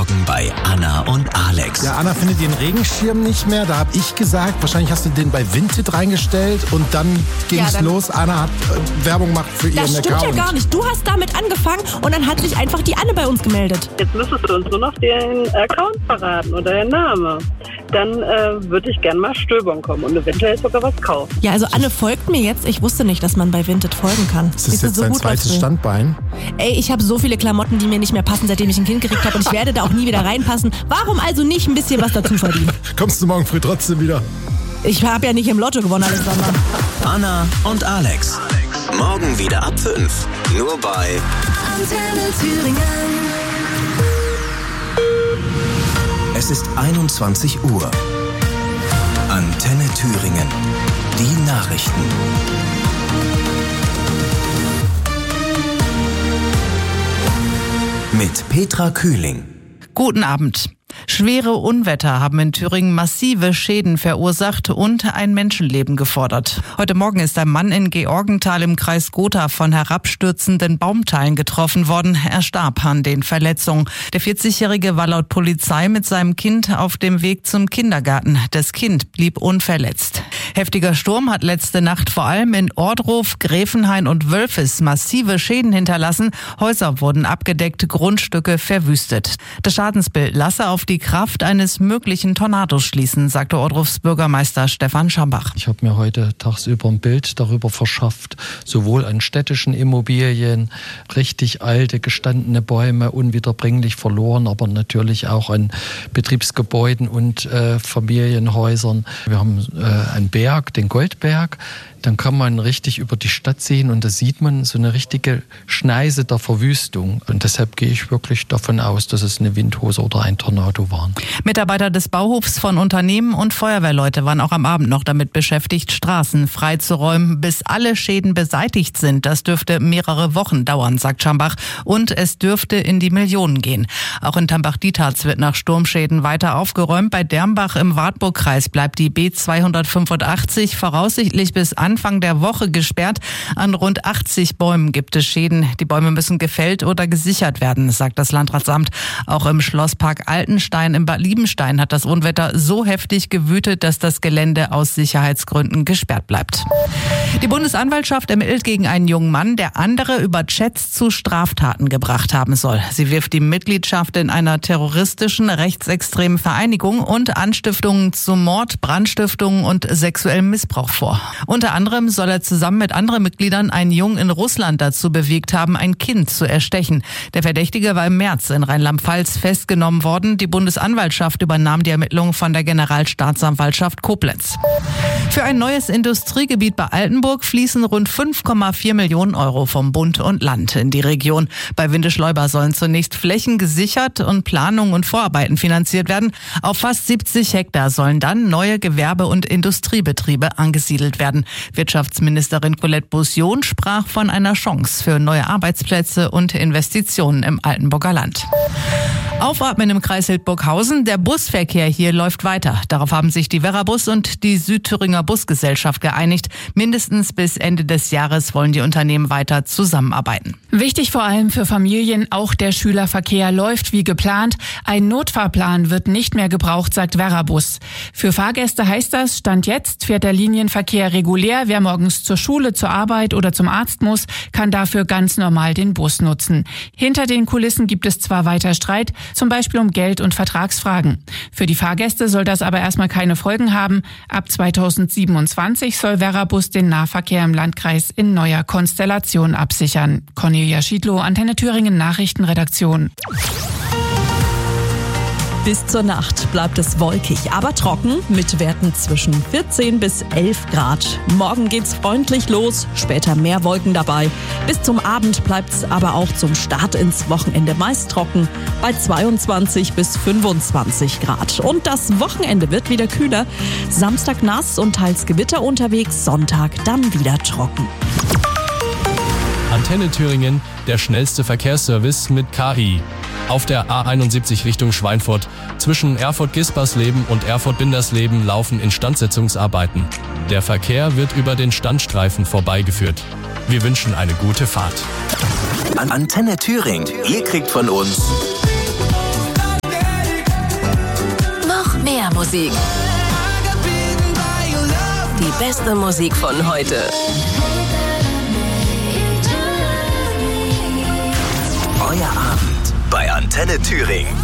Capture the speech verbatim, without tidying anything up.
Morgen bei Anna und Alex. Ja, Anna findet ihren Regenschirm nicht mehr. Da habe ich gesagt, wahrscheinlich hast du den bei Vinted reingestellt und dann ging's Ja, dann los. Anna hat äh, Werbung gemacht für ihren Das stimmt Account. ja gar nicht. Du hast damit angefangen und dann hat sich einfach die Anne bei uns gemeldet. Jetzt müsstest du uns nur noch den Account verraten oder den Namen. Dann äh, würde ich gerne mal stöbern kommen und eventuell sogar was kaufen. Ja, also Anne folgt mir jetzt. Ich wusste nicht, dass man bei Vinted folgen kann. Das ist Siehst du, jetzt so dein gut zweites läuft's. Standbein. Ey, ich habe so viele Klamotten, die mir nicht mehr passen, seitdem ich ein Kind gekriegt habe und ich werde da auch nie wieder reinpassen. Warum also nicht ein bisschen was dazu verdienen? Kommst du morgen früh trotzdem wieder? Ich habe ja nicht im Lotto gewonnen, Alexander. Anna und Alex. Morgen wieder ab fünf. Nur bei Antenne Thüringen. Es ist einundzwanzig Uhr. Antenne Thüringen. Die Nachrichten. Mit Petra Kühling. Guten Abend. Schwere Unwetter haben in Thüringen massive Schäden verursacht und ein Menschenleben gefordert. Heute Morgen ist ein Mann in Georgenthal im Kreis Gotha von herabstürzenden Baumteilen getroffen worden. Er starb an den Verletzungen. Der vierzigjährige war laut Polizei mit seinem Kind auf dem Weg zum Kindergarten. Das Kind blieb unverletzt. Heftiger Sturm hat letzte Nacht vor allem in Ordruf, Gräfenhain und Wölfes massive Schäden hinterlassen. Häuser wurden abgedeckt, Grundstücke verwüstet. Das Schadensbild lasse auf die Kraft eines möglichen Tornados schließen, sagte Ordrufs Bürgermeister Stefan Schambach. Ich habe mir heute tagsüber ein Bild darüber verschafft, sowohl an städtischen Immobilien, richtig alte, gestandene Bäume, unwiederbringlich verloren, aber natürlich auch an Betriebsgebäuden und äh, Familienhäusern. Wir haben äh, einen Berg, den Goldberg. Dann kann man richtig über die Stadt sehen und da sieht man so eine richtige Schneise der Verwüstung. Und deshalb gehe ich wirklich davon aus, dass es eine Windhose oder ein Tornado waren. Mitarbeiter des Bauhofs von Unternehmen und Feuerwehrleute waren auch am Abend noch damit beschäftigt, Straßen freizuräumen, bis alle Schäden beseitigt sind. Das dürfte mehrere Wochen dauern, sagt Schambach. Und es dürfte in die Millionen gehen. Auch in Tambach-Dietharz wird nach Sturmschäden weiter aufgeräumt. Bei Dermbach im Wartburgkreis bleibt die B zweihundertfünfundachtzig voraussichtlich bis Anfang der Woche gesperrt. An rund achtzig Bäumen gibt es Schäden. Die Bäume müssen gefällt oder gesichert werden, sagt das Landratsamt. Auch im Schlosspark Altenstein in Bad Liebenstein hat das Unwetter so heftig gewütet, dass das Gelände aus Sicherheitsgründen gesperrt bleibt. Die Bundesanwaltschaft ermittelt gegen einen jungen Mann, der andere über Chats zu Straftaten gebracht haben soll. Sie wirft ihm Mitgliedschaft in einer terroristischen, rechtsextremen Vereinigung und Anstiftungen zu Mord, Brandstiftungen und sexuellem Missbrauch vor. Unter anderem soll er zusammen mit anderen Mitgliedern einen Jungen in Russland dazu bewegt haben, ein Kind zu erstechen. Der Verdächtige war im März in Rheinland-Pfalz festgenommen worden. Die Bundesanwaltschaft übernahm die Ermittlungen von der Generalstaatsanwaltschaft Koblenz. Für ein neues Industriegebiet bei Altenburg fließen rund fünf Komma vier Millionen Euro vom Bund und Land in die Region. Bei Windischleuber sollen zunächst Flächen gesichert und Planungen und Vorarbeiten finanziert werden. Auf fast siebzig Hektar sollen dann neue Gewerbe- und Industriebetriebe angesiedelt werden. Wirtschaftsministerin Colette Beausion sprach von einer Chance für neue Arbeitsplätze und Investitionen im Altenburger Land. Aufatmen im Kreis Hildburghausen. Der Busverkehr hier läuft weiter. Darauf haben sich die Verrabus und die Südthüringer Busgesellschaft geeinigt. Mindestens bis Ende des Jahres wollen die Unternehmen weiter zusammenarbeiten. Wichtig vor allem für Familien, auch der Schülerverkehr läuft wie geplant. Ein Notfahrplan wird nicht mehr gebraucht, sagt Verrabus. Für Fahrgäste heißt das, Stand jetzt fährt der Linienverkehr regulär. Wer morgens zur Schule, zur Arbeit oder zum Arzt muss, kann dafür ganz normal den Bus nutzen. Hinter den Kulissen gibt es zwar weiter Streit, zum Beispiel um Geld- und Vertragsfragen. Für die Fahrgäste soll das aber erstmal keine Folgen haben. Ab zweitausendsiebenundzwanzig soll Verrabus den Nahverkehr im Landkreis in neuer Konstellation absichern. Cornelia Schiedlow, Antenne Thüringen Nachrichtenredaktion. Bis zur Nacht bleibt es wolkig, aber trocken mit Werten zwischen vierzehn bis elf Grad. Morgen geht's freundlich los, später mehr Wolken dabei. Bis zum Abend bleibt's aber auch zum Start ins Wochenende meist trocken bei zweiundzwanzig bis fünfundzwanzig Grad. Und das Wochenende wird wieder kühler. Samstag nass und teils Gewitter unterwegs, Sonntag dann wieder trocken. Antenne Thüringen, der schnellste Verkehrsservice mit K I. Auf der A einundsiebzig Richtung Schweinfurt. Zwischen Erfurt-Gispersleben und Erfurt-Bindersleben laufen Instandsetzungsarbeiten. Der Verkehr wird über den Standstreifen vorbeigeführt. Wir wünschen eine gute Fahrt. Antenne Thüringen. Ihr kriegt von uns Mehr Musik. Die beste Musik von heute. Euer Abend bei Antenne Thüringen.